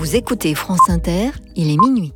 Vous écoutez France Inter, il est minuit.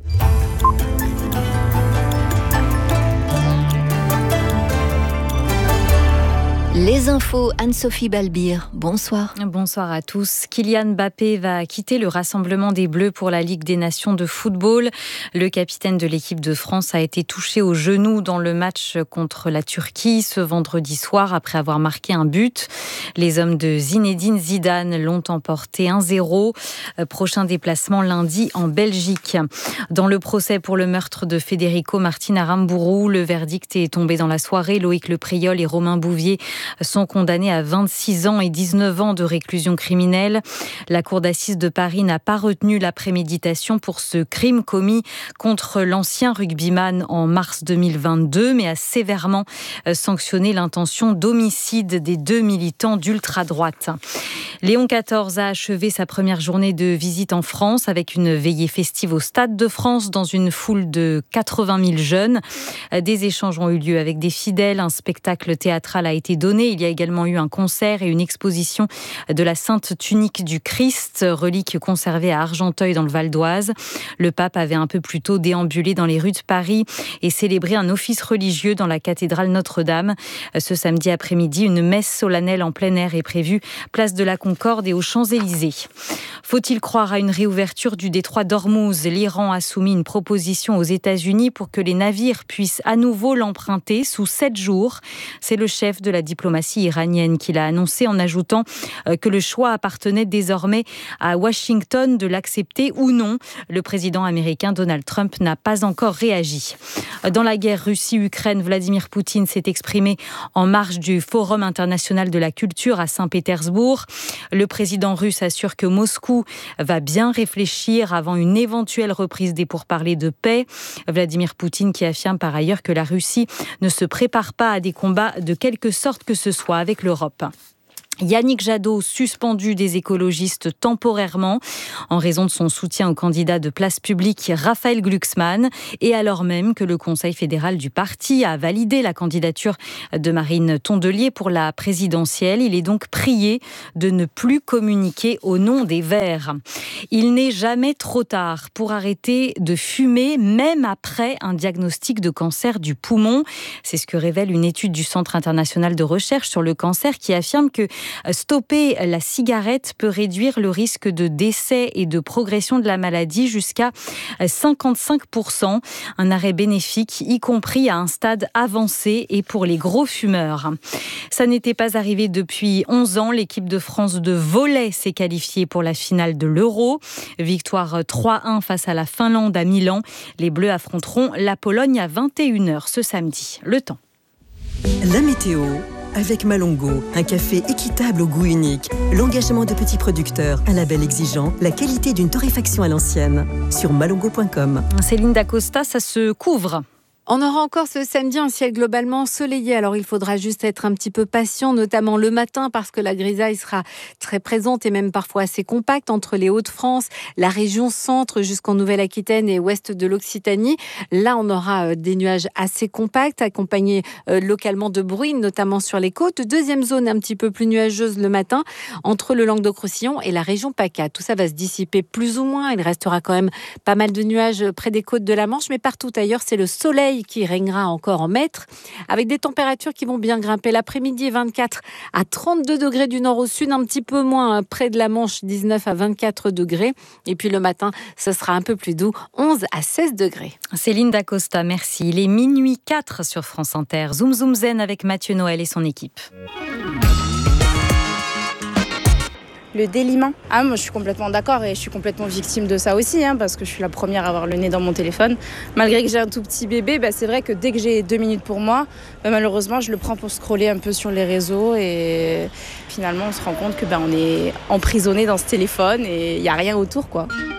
Les infos, Anne-Sophie Balbir, bonsoir. Bonsoir à tous. Kylian Mbappé va quitter le rassemblement des Bleus pour la Ligue des Nations de football. Le capitaine de l'équipe de France a été touché au genou dans le match contre la Turquie ce vendredi soir après avoir marqué un but. Les hommes de Zinedine Zidane l'ont emporté 1-0. Prochain déplacement lundi en Belgique. Dans le procès pour le meurtre de Federico Martin Aramburu, le verdict est tombé dans la soirée. Loïc Lepriol et Romain Bouvier sont condamnés à 26 ans et 19 ans de réclusion criminelle. La cour d'assises de Paris n'a pas retenu la préméditation pour ce crime commis contre l'ancien rugbyman en mars 2022, mais a sévèrement sanctionné l'intention d'homicide des deux militants d'ultra-droite. Léon XIV a achevé sa première journée de visite en France avec une veillée festive au Stade de France dans une foule de 80 000 jeunes. Des échanges ont eu lieu avec des fidèles, un spectacle théâtral a été donné. Il y a également eu un concert et une exposition de la Sainte Tunique du Christ, relique conservée à Argenteuil dans le Val d'Oise. Le pape avait un peu plus tôt déambulé dans les rues de Paris et célébré un office religieux dans la cathédrale Notre-Dame. Ce samedi après-midi, une messe solennelle en plein air est prévue, place de la Concorde et aux Champs-Élysées. Faut-il croire à une réouverture du détroit d'Ormuz ? L'Iran a soumis une proposition aux États-Unis pour que les navires puissent à nouveau l'emprunter sous 7 jours. C'est le chef de la diplomatie iranienne qui l'a annoncé en ajoutant que le choix appartenait désormais à Washington de l'accepter ou non. Le président américain Donald Trump n'a pas encore réagi. Dans la guerre Russie-Ukraine, Vladimir Poutine s'est exprimé en marge du Forum international de la culture à Saint-Pétersbourg. Le président russe assure que Moscou va bien réfléchir avant une éventuelle reprise des pourparlers de paix. Vladimir Poutine qui affirme par ailleurs que la Russie ne se prépare pas à des combats de quelque sorte que ce soit avec l'Europe. Yannick Jadot, suspendu des écologistes temporairement en raison de son soutien au candidat de Place Publique Raphaël Glucksmann, et alors même que le Conseil fédéral du parti a validé la candidature de Marine Tondelier pour la présidentielle. Il est donc prié de ne plus communiquer au nom des Verts. Il n'est jamais trop tard pour arrêter de fumer, même après un diagnostic de cancer du poumon. C'est ce que révèle une étude du Centre international de recherche sur le cancer qui affirme que stopper la cigarette peut réduire le risque de décès et de progression de la maladie jusqu'à 55%. Un arrêt bénéfique, y compris à un stade avancé et pour les gros fumeurs. Ça n'était pas arrivé depuis 11 ans. L'équipe de France de volley s'est qualifiée pour la finale de l'Euro. Victoire 3-1 face à la Finlande à Milan. Les Bleus affronteront la Pologne à 21h ce samedi. Le temps. La météo avec Malongo, un café équitable au goût unique, l'engagement de petits producteurs, un label exigeant, la qualité d'une torréfaction à l'ancienne. Sur malongo.com. Céline Dacosta, ça se couvre. On aura encore ce samedi un ciel globalement ensoleillé, alors il faudra juste être un petit peu patient, notamment le matin, parce que la grisaille sera très présente et même parfois assez compacte entre les Hauts-de-France, la région centre jusqu'en Nouvelle-Aquitaine et ouest de l'Occitanie. Là, on aura des nuages assez compacts, accompagnés localement de bruines, notamment sur les côtes. Deuxième zone un petit peu plus nuageuse le matin, entre le Languedoc-Roussillon et la région PACA. Tout ça va se dissiper plus ou moins. Il restera quand même pas mal de nuages près des côtes de la Manche, mais partout ailleurs, c'est le soleil qui régnera encore en maître, avec des températures qui vont bien grimper. L'après-midi, 24 à 32 degrés du nord au sud, un petit peu moins près de la Manche, 19 à 24 degrés. Et puis le matin, ce sera un peu plus doux, 11 à 16 degrés. Céline Dacosta, merci. Il est minuit 4 sur France Inter. Zoom Zoom Zen avec Mathieu Noël et son équipe. Le déliement. Moi je suis complètement d'accord et je suis complètement victime de ça aussi, parce que je suis la première à avoir le nez dans mon téléphone. Malgré que j'ai un tout petit bébé, c'est vrai que dès que j'ai 2 minutes pour moi, malheureusement je le prends pour scroller un peu sur les réseaux et finalement on se rend compte que on est emprisonné dans ce téléphone et il n'y a rien autour, quoi.